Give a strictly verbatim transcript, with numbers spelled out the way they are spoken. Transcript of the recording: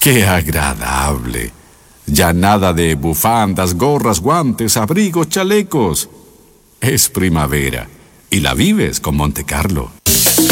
¡Qué agradable! Ya nada de bufandas, gorras, guantes, abrigos, chalecos. Es primavera y la vives con Monte Carlo.